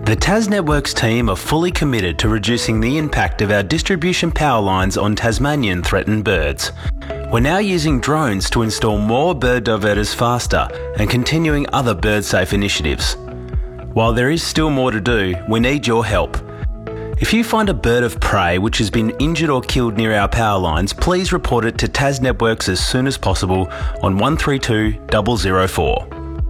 The TasNetworks team are fully committed to reducing the impact of our distribution power lines on Tasmanian threatened birds. We're now using drones to install more bird diverters faster and continuing other bird-safe initiatives. While there is still more to do, we need your help. If you find a bird of prey which has been injured or killed near our power lines, please report it to TasNetworks as soon as possible on 132 004.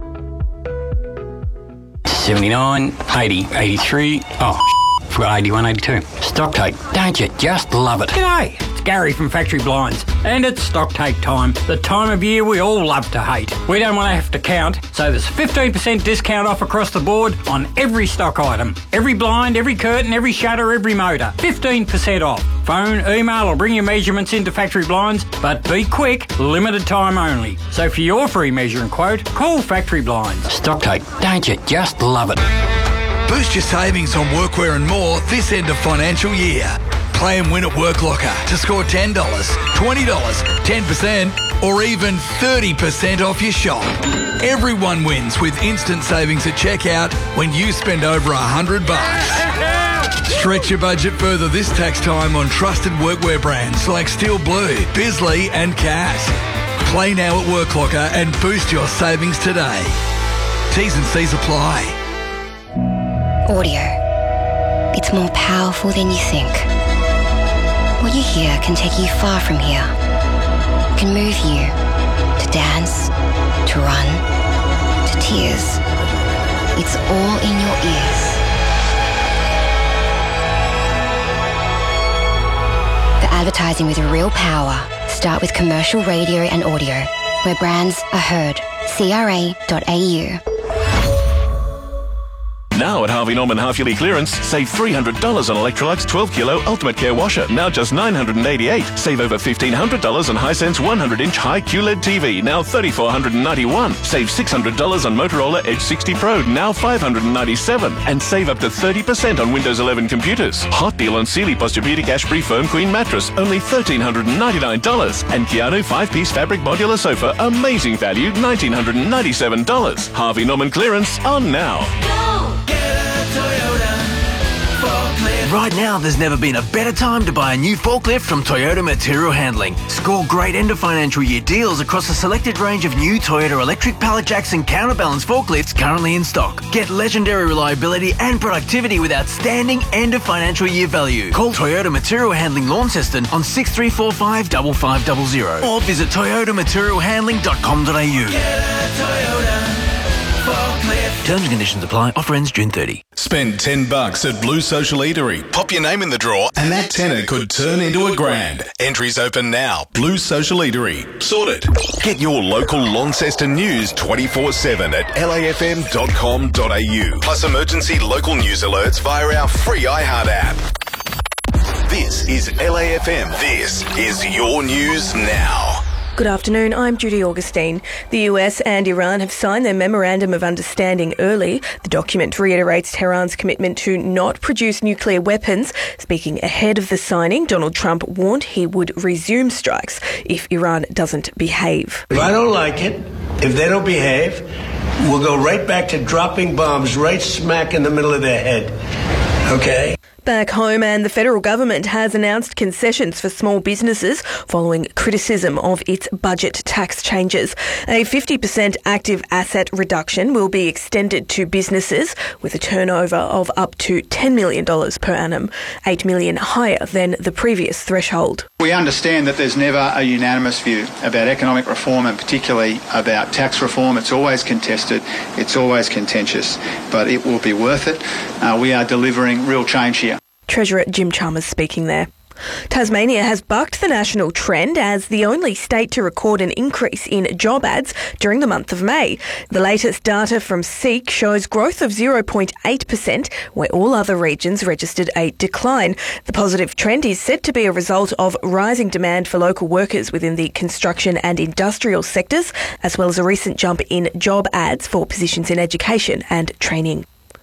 79, 80, 83, forgot 81, 82. Stock take, don't you just love it? G'day, it's Gary from Factory Blinds, and it's stock take time, the time of year we all love to hate. We don't want to have to count, so there's 15% discount off across the board on every stock item. Every blind, every curtain, every shutter, every motor. 15% off. Phone, email or bring your measurements into Factory Blinds, but be quick, limited time only. So for your free measuring quote, call Factory Blinds. Stock take, don't you just love it? Boost your savings on workwear and more this end of financial year. Play and win at WorkLocker to score $10, $20, 10% or even 30% off your shop. Everyone wins with instant savings at checkout when you spend over $100. Stretch your budget further this tax time on trusted workwear brands like Steel Blue, Bisley and Cass. Play now at WorkLocker and boost your savings today. T's and C's apply. Audio. It's more powerful than you think. What you hear can take you far from here. It can move you to dance, to run, to tears. It's all in your ears. The advertising with real power. Start with commercial radio and audio, where brands are heard. CRA.au. Now at Harvey Norman half-yearly clearance, save $300 on Electrolux 12 kilo Ultimate Care washer, now just $988. Save over $1,500 on Hisense 100-inch high QLED TV, now $3,491. Save $600 on Motorola Edge 60 Pro, now $597. And save up to 30% on Windows 11 computers. Hot deal on Sealy Posturepedic Ashbury Firm Queen mattress, only $1,399. And Keanu 5-piece fabric modular sofa, amazing value, $1,997. Harvey Norman clearance on now. Right now, there's never been a better time to buy a new forklift from Toyota Material Handling. Score great end of financial year deals across a selected range of new Toyota electric pallet jacks and counterbalance forklifts currently in stock. Get legendary reliability and productivity with outstanding end of financial year value. Call Toyota Material Handling Launceston on 6345 5500 or visit toyotamarialhandling.com.au. Terms and conditions apply. Offer ends June 30. Spend $10 at Blue Social Eatery. Pop your name in the draw and that tenner could turn into a grand. Entries open now. Blue Social Eatery. Sorted. Get your local Launceston news 24/7 at lafm.com.au. Plus emergency local news alerts via our free iHeart app. This is LAFM. This is your news now. Good afternoon, I'm Judy Augustine. The US and Iran have signed their Memorandum of Understanding early. The document reiterates Tehran's commitment to not produce nuclear weapons. Speaking ahead of the signing, Donald Trump warned he would resume strikes if Iran doesn't behave. If I don't like it, if they don't behave, we'll go right back to dropping bombs right smack in the middle of their head. Okay? Back home, and the federal government has announced concessions for small businesses following criticism of its budget tax changes. A 50% active asset reduction will be extended to businesses with a turnover of up to $10 million per annum, $8 million higher than the previous threshold. We understand that there's never a unanimous view about economic reform and particularly about tax reform. It's always contested, it's always contentious, but it will be worth it. We are delivering real change here. Treasurer Jim Chalmers speaking there. Tasmania has bucked the national trend as the only state to record an increase in job ads during the month of May. The latest data from SEEK shows growth of 0.8%, where all other regions registered a decline. The positive trend is said to be a result of rising demand for local workers within the construction and industrial sectors, as well as a recent jump in job ads for positions in education and training.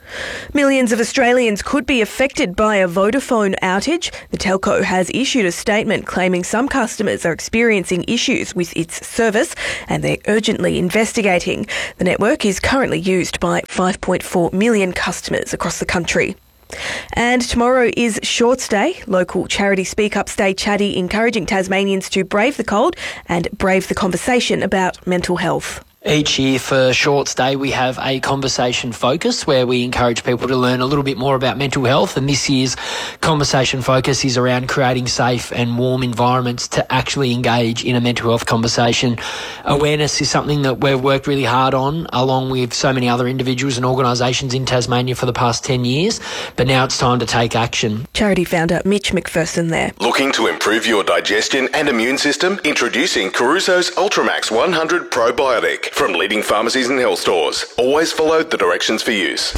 Millions of Australians could be affected by a Vodafone outage. The telco has issued a statement claiming some customers are experiencing issues with its service and they're urgently investigating. The network is currently used by 5.4 million customers across the country. And tomorrow is Shorts Day. Local charity Speak Up Stay Chatty encouraging Tasmanians to brave the cold and brave the conversation about mental health. Each year for Shorts Day, we have a conversation focus where we encourage people to learn a little bit more about mental health. And this year's conversation focus is around creating safe and warm environments to actually engage in a mental health conversation. Awareness is something that we've worked really hard on, along with so many other individuals and organisations in Tasmania for the past 10 years. But now it's time to take action. Charity founder Mitch McPherson there. Looking to improve your digestion and immune system? Introducing Caruso's Ultramax 100 Probiotic. From leading pharmacies and health stores. Always follow the directions for use.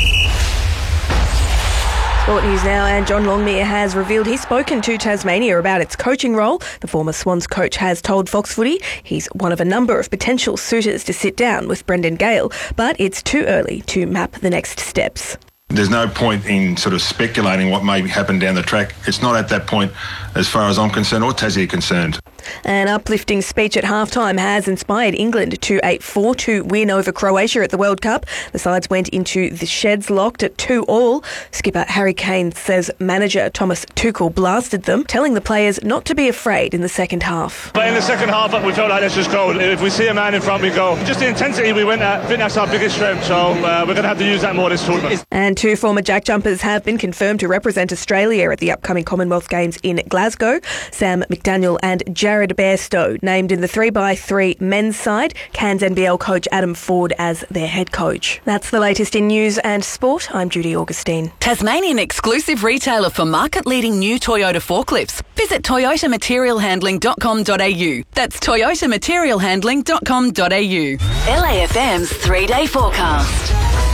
Sport news now, and John Longmire has revealed he's spoken to Tasmania about its coaching role. The former Swans coach has told Fox Footy he's one of a number of potential suitors to sit down with Brendan Gale, but it's too early to map the next steps. There's no point in sort of speculating what may happen down the track. It's not at that point as far as I'm concerned or Tassie are concerned. An uplifting speech at halftime has inspired England to a 4-2 win over Croatia at the World Cup. The sides went into the sheds locked at 2-2. Skipper Harry Kane says manager Thomas Tuchel blasted them, telling the players not to be afraid in the second half. But in the second half, we felt like let's just go. If we see a man in front, we go. Just the intensity we went at, I think that's our biggest strength, so we're going to have to use that more this tournament. And 2 former Jack Jumpers have been confirmed to represent Australia at the upcoming Commonwealth Games in Glasgow. Sam McDaniel and Jared Bairstow named in the 3x3 men's side, Cairns NBL coach Adam Ford as their head coach. That's the latest in news and sport. I'm Judy Augustine. Tasmanian exclusive retailer for market-leading new Toyota forklifts. Visit toyotamaterialhandling.com.au. That's toyotamaterialhandling.com.au. LAFM's 3-day forecast.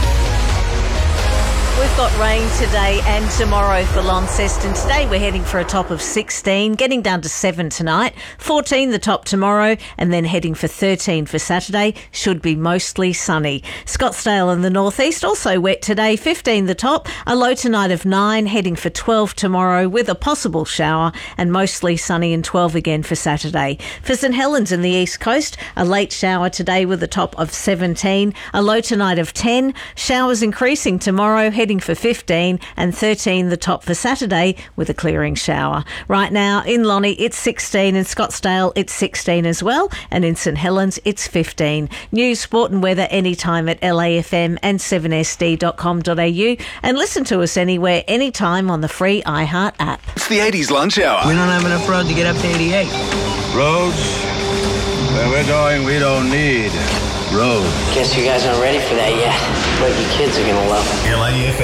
We've got rain today and tomorrow for Launceston. Today we're heading for a top of 16, getting down to 7 tonight, 14 the top tomorrow, and then heading for 13 for Saturday. Should be mostly sunny. Scottsdale in the northeast also wet today, 15 the top, a low tonight of 9, heading for 12 tomorrow with a possible shower, and mostly sunny and 12 again for Saturday. For St Helens in the east coast, a late shower today with a top of 17, a low tonight of 10, showers increasing tomorrow, heading for 15, and 13 the top for Saturday with a clearing shower. Right now in Lonnie it's 16, in Scottsdale it's 16 as well, and in St Helens it's 15. News, sport and weather anytime at LAFM and 7sd.com.au, and listen to us anywhere, anytime on the free iHeart app. It's the 80s lunch hour. We don't have enough road to get up to 88. Roads? Where we're going, we don't need roads. Guess you guys aren't ready for that yet, but you kids are going to love it. LAFM.